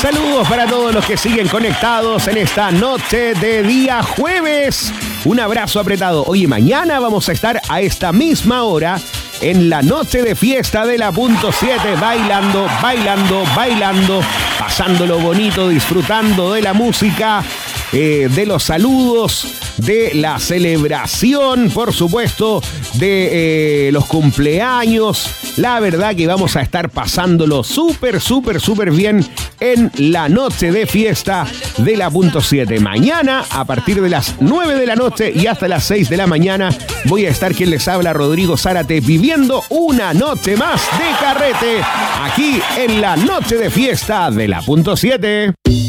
Saludos para todos los que siguen conectados en esta noche de día jueves. Un abrazo apretado. Oye, mañana vamos a estar a esta misma hora en la noche de fiesta de la Punto 7, bailando, pasándolo bonito, disfrutando de la música, de los saludos, de la celebración, por supuesto, de los cumpleaños. La verdad que vamos a estar pasándolo súper bien en la noche de fiesta de la Punto 7. Mañana, a partir de las 9 de la noche y hasta las 6 de la mañana, voy a estar, quien les habla, Rodrigo Zárate, viviendo una noche más de carrete aquí en la noche de fiesta de la Punto 7.